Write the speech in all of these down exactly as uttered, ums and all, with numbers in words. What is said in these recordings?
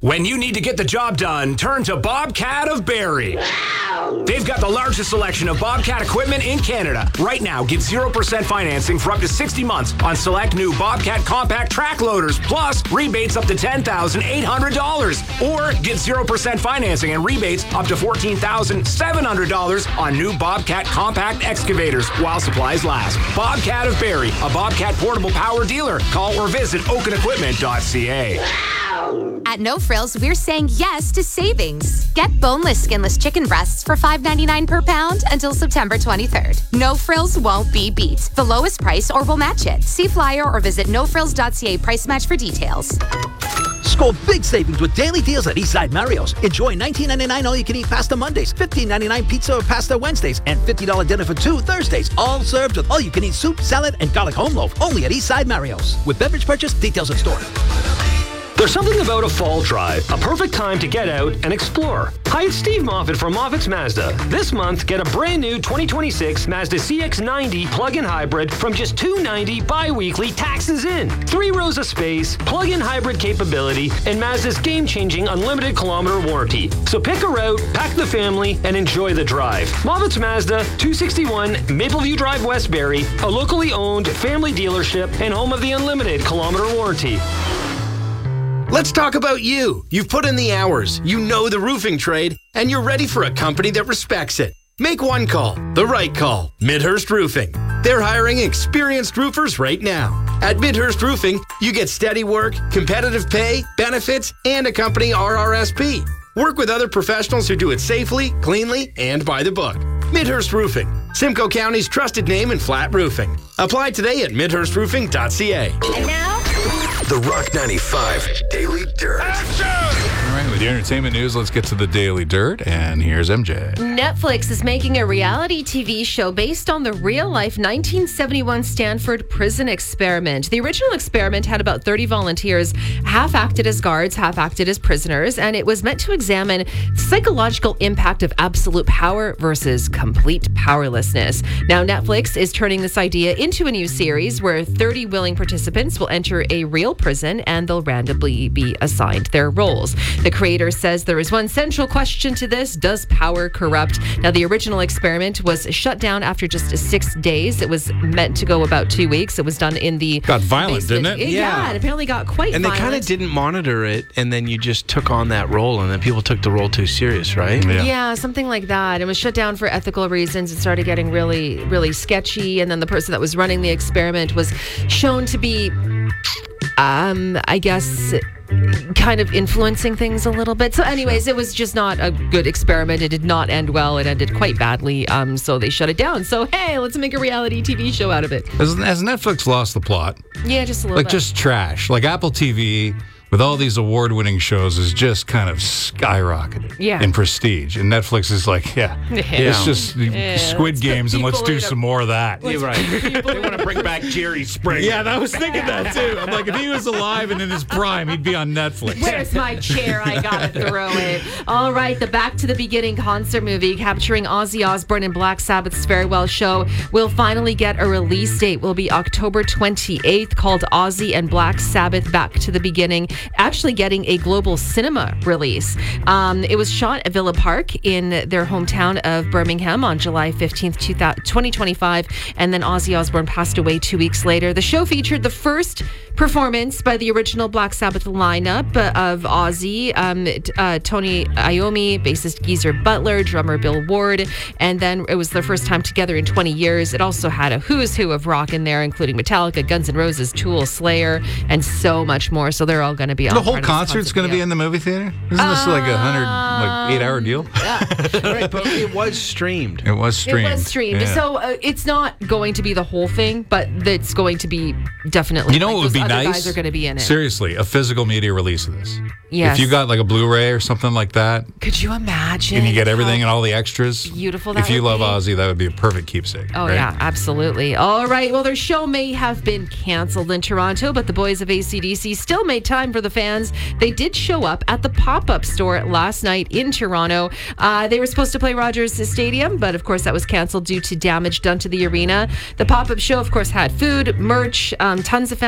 When you need to get the job done, turn to Bobcat of Barrie. They've got the largest selection of Bobcat equipment in Canada. Right now, get zero percent financing for up to sixty months on select new Bobcat compact track loaders, plus rebates up to ten thousand eight hundred dollars. Or get zero percent financing and rebates up to fourteen thousand seven hundred dollars on new Bobcat compact excavators while supplies last. Bobcat of Barrie, a Bobcat portable power dealer. Call or visit oaken equipment dot c a. At No Frills, we're saying yes to savings. Get boneless, skinless chicken breasts for five ninety-nine per pound until September twenty-third. No Frills won't be beat. The lowest price or we'll match it. See flyer or visit no frills dot c a price match for details. Score big savings with daily deals at Eastside Mario's. Enjoy nineteen ninety-nine all-you-can-eat pasta Mondays, fifteen ninety-nine pizza or pasta Wednesdays, and fifty dollars dinner for two Thursdays. All served with all-you-can-eat soup, salad, and garlic home loaf. Only at Eastside Mario's. With beverage purchase, details in store. There's something about a fall drive, a perfect time to get out and explore. Hi, it's Steve Moffitt from Moffitt's Mazda. This month, get a brand new twenty twenty-six Mazda C X ninety plug-in hybrid from just two hundred ninety dollars bi-weekly, taxes in. Three rows of space, plug-in hybrid capability, and Mazda's game-changing unlimited kilometer warranty. So pick a route, pack the family, and enjoy the drive. Moffitt's Mazda, two sixty-one Mapleview Drive, Westbury, a locally owned family dealership and home of the unlimited kilometer warranty. Let's talk about you. You've put in the hours, you know the roofing trade, and you're ready for a company that respects it. Make one call, the right call, Midhurst Roofing. They're hiring experienced roofers right now. At Midhurst Roofing, you get steady work, competitive pay, benefits, and a company R R S P. Work with other professionals who do it safely, cleanly, and by the book. Midhurst Roofing, Simcoe County's trusted name in flat roofing. Apply today at midhurst roofing dot c a. And now, The Rock ninety-five Daily Dirt. All right, with the entertainment news, let's get to the Daily Dirt, and here's M J. Netflix is making a reality T V show based on the real-life nineteen seventy-one Stanford prison experiment. The original experiment had about thirty volunteers, half acted as guards, half acted as prisoners, and it was meant to examine the psychological impact of absolute power versus complete powerlessness. Now, Netflix is turning this idea into a new series where thirty willing participants will enter a real prison and they'll randomly be assigned their roles. The creator says there is one central question to this: does power corrupt? Now, the original experiment was shut down after just six days. It was meant to go about two weeks. It was done in the Got violent, basement. didn't it? Yeah, Yeah. it apparently got quite And they violent. kind of didn't monitor it, and then you just took on that role, and then people took the role too serious, right? Yeah. Yeah, something like that. It was shut down for ethical reasons. It started getting really, really sketchy. And then the person that was running the experiment was shown to be, um, I guess, kind of influencing things a little bit. So anyways, it was just not a good experiment. It did not end well. It ended quite badly. Um, so they shut it down. So, hey, let's make a reality T V show out of it. Has, has Netflix lost the plot? Yeah, just a little Like, bit. just trash. Like, Apple T V, with all these award-winning shows, is just kind of skyrocketed Yeah. in prestige. And Netflix is like, yeah, it's just Yeah, Squid let's put Games, and let's people do in a- some more of that. You're right. They want to bring back Jerry Springer. Yeah, I was thinking that too. I'm like, if he was alive and in his prime, he'd be on Netflix. Where's my chair? I gotta throw it. All right, the Back to the Beginning concert movie capturing Ozzy Osbourne and Black Sabbath's farewell show will finally get a release date. Will be October twenty-eighth, called Ozzy and Black Sabbath Back to the Beginning, actually getting a global cinema release. Um, it was shot at Villa Park in their hometown of Birmingham on July fifteenth, twenty twenty-five, and then Ozzy Osbourne passed away two weeks later. The show featured the first performance by the original Black Sabbath lineup uh, of Ozzy, um, uh, Tony Iommi, bassist Geezer Butler, drummer Bill Ward, and then it was their first time together in twenty years. It also had a who's who of rock in there, including Metallica, Guns N' Roses, Tool, Slayer, and so much more. So they're all going to be on The whole part of this concert's going to be deal. in the movie theater? Isn't this like a hundred, like eight hour deal? Right, but it was streamed. It was streamed. It was streamed. Yeah. So uh, it's not going to be the whole thing, but it's going to be definitely. You know like, what would those be other nice? Guys are going to be in it. Seriously, a physical media release of this. Yes. If you got like a Blu-ray or something like that, Could you imagine? and you get everything how and all the extras. beautiful that If you would love be? Ozzy, that would be a perfect keepsake. Oh, right? yeah, absolutely. All right. Well, their show may have been canceled in Toronto, but the boys of A C D C still made time for the fans. They did show up at the pop-up store last night in Toronto. Uh, they were supposed to play Rogers Stadium, but of course that was canceled due to damage done to the arena. The pop-up show, of course, had food, merch, um, tons of fan experience.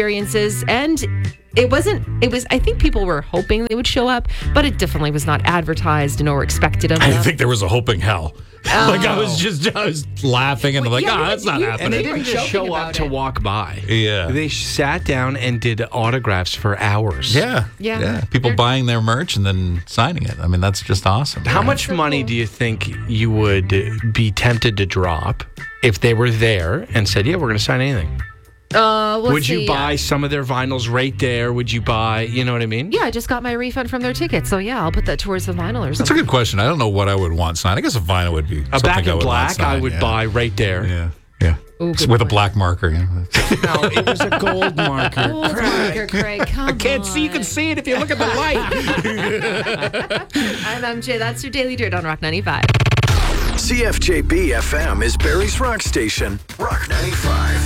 experiences. And it wasn't, it was, I think people were hoping they would show up, but it definitely was not advertised nor expected of them. I think there was a hoping hell. Oh. Like I was just, I was laughing and I'm like, yeah, ah, you- that's not you- happening. And they were didn't just joking show up about to it. walk by. Yeah. They sat down and did autographs for hours. Yeah. Yeah. People They're- buying their merch and then signing it. I mean, that's just awesome. How much money do you think you would be tempted to drop if they were there and said, yeah, we're going to sign anything? Uh, we'll Would see. you buy some of their vinyls right there? Would you buy, you know what I mean? Yeah, I just got my refund from their ticket. So yeah, I'll put that towards the vinyl or That's a something. good question. I don't know what I would want signed. I guess a vinyl would be A something Back I in would want Black, I signed, would yeah. buy right there. Yeah. Yeah. Ooh, Just good with a point. black marker. You know. No, it was a gold marker. Old marker, Craig. Come I can't see. You can see it if you look at the light. I'm M J. That's your Daily Dirt on Rock ninety-five. C F J B F M is Barrie's rock station. Rock ninety-five.